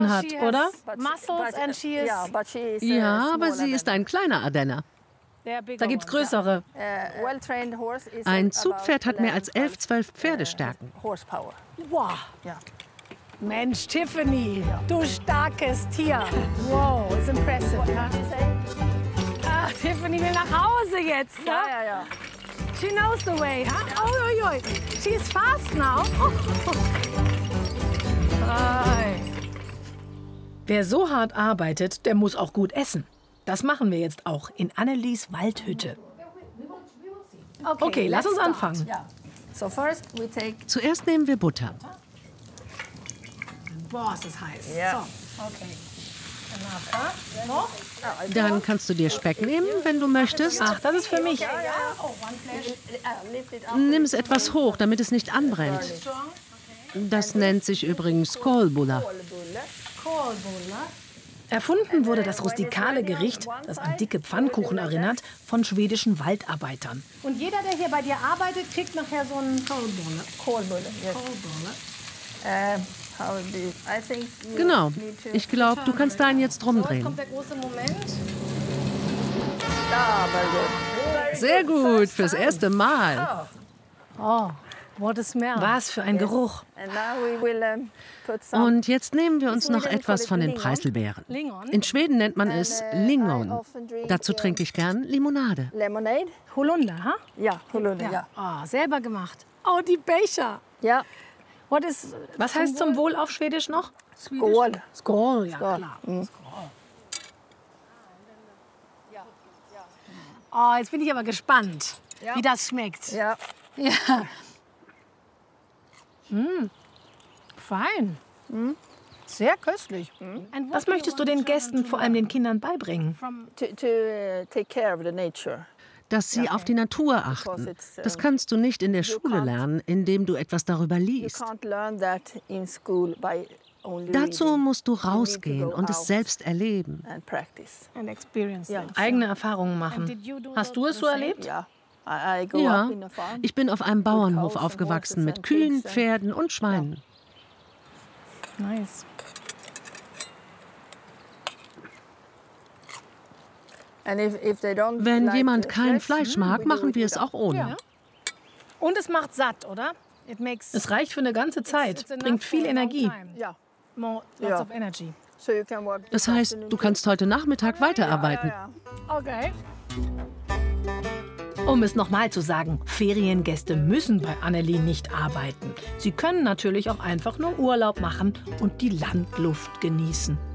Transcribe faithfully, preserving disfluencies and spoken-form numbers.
hat, oder? Ja, aber sie ist ein kleiner Ardenner. Da gibt's größere. Ein Zugpferd hat mehr als elf, zwölf Pferdestärken. Wow. Mensch, Tiffany, du starkes Tier. Wow, ist impressive. Ah, Tiffany will nach Hause jetzt. Ja, ja, ja. She knows the way. Huh? Oh, oh, oh. She is fast now. Oh. Wer so hart arbeitet, der muss auch gut essen. Das machen wir jetzt auch in Annelies Waldhütte. Okay, lass uns anfangen. Zuerst nehmen wir Butter. Boah, ist das heiß. Ja. So, okay. Dann kannst du dir Speck nehmen, wenn du möchtest. Ach, das ist für mich. Nimm es etwas hoch, damit es nicht anbrennt. Das nennt sich übrigens Kolbulla. Erfunden wurde das rustikale Gericht, das an dicke Pfannkuchen erinnert, von schwedischen Waldarbeitern. Und jeder, der hier bei dir arbeitet, kriegt nachher so einen Kolbulle. Kolbulle, yes. Kolbulle. Genau. Ich glaube, du kannst deinen jetzt rumdrehen. Kommt der große Moment. Sehr gut, fürs erste Mal. Oh, what a smell. Was für ein Geruch. Und jetzt nehmen wir uns noch etwas von den Preiselbeeren. In Schweden nennt man es Lingon. Dazu trinke ich gern Limonade. Holunder, ha? Ja, Holunder, ja. Oh, selber gemacht. Oh, die Becher. Ja. What is, was heißt zum Wohl auf Schwedisch noch? Skål. Skål, ja klar. Mm. Oh, jetzt bin ich aber gespannt, ja. wie das schmeckt. Ja. Ja. Mm. Fein. Mm. Sehr köstlich. Mm. Was möchtest du den Gästen, vor allem den Kindern, beibringen? To, to uh, take care of the nature. Dass sie auf die Natur achten. Das kannst du nicht in der Schule lernen, indem du etwas darüber liest. Dazu musst du rausgehen und es selbst erleben. Eigene Erfahrungen machen. Hast du es so erlebt? Ja. Ja, ich bin auf einem Bauernhof aufgewachsen mit Kühen, Pferden und Schweinen. Nice. Wenn jemand kein Fleisch mag, machen wir es auch ohne. Ja. Und es macht satt, oder? Es reicht für eine ganze Zeit, bringt viel Energie. Ja. Das heißt, du kannst heute Nachmittag weiterarbeiten. Okay. Um es nochmal zu sagen, Feriengäste müssen bei Annelie nicht arbeiten. Sie können natürlich auch einfach nur Urlaub machen und die Landluft genießen.